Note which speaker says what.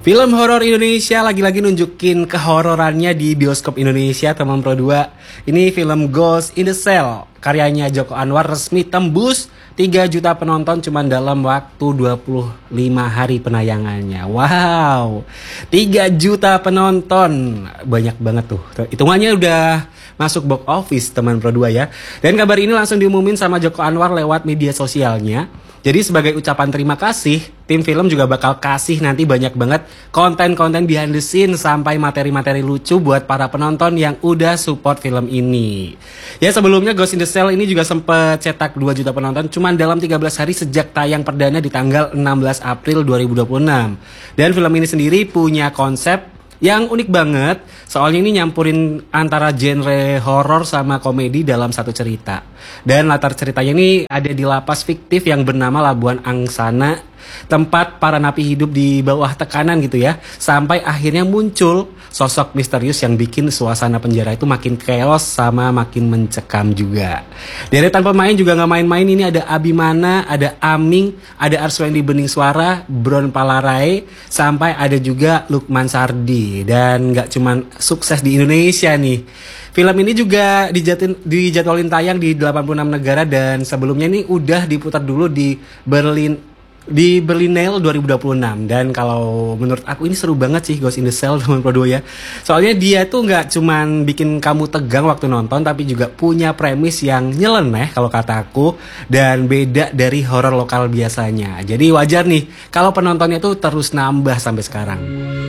Speaker 1: Film horor Indonesia lagi-lagi nunjukin kehororannya di bioskop Indonesia, teman Pro 2. Ini film Ghost in the Shell, karyanya Joko Anwar, resmi tembus 3 juta penonton cuma dalam waktu 25 hari penayangannya. Wow, 3 juta penonton, banyak banget tuh. Hitungannya udah masuk box office, teman Pro 2 ya. Dan kabar ini langsung diumumin sama Joko Anwar lewat media sosialnya. Jadi sebagai ucapan terima kasih, tim film juga bakal kasih nanti banyak banget konten-konten behind the scene sampai materi-materi lucu buat para penonton yang udah support film ini. Ya, sebelumnya Ghost in the Shell ini juga sempet cetak 2 juta penonton cuman dalam 13 hari sejak tayang perdana di tanggal 16 April 2026. Dan film ini sendiri punya konsep yang unik banget, soalnya ini nyampurin antara genre horor sama komedi dalam satu cerita. Dan latar ceritanya ini ada di lapas fiktif yang bernama Labuan Angsana, tempat para napi hidup di bawah tekanan gitu ya. Sampai akhirnya muncul sosok misterius yang bikin suasana penjara itu makin chaos sama makin mencekam juga. Deretan pemain juga gak main-main, ini ada Abimana, ada Aming, ada Arswendi Bening Suara, Bron Palarai, sampai ada juga Lukman Sardi. Dan gak cuman sukses di Indonesia nih, film ini juga dijadwalin tayang di 86 negara. Dan sebelumnya ini udah diputar dulu di Berlinale 2026. Dan kalau menurut aku ini seru banget sih Ghost in the Shell, teman Pro 2 ya. Soalnya dia tuh nggak cuman bikin kamu tegang waktu nonton, tapi juga punya premis yang nyeleneh kalau kata aku, dan beda dari horor lokal biasanya. Jadi wajar nih kalau penontonnya tuh terus nambah sampai sekarang.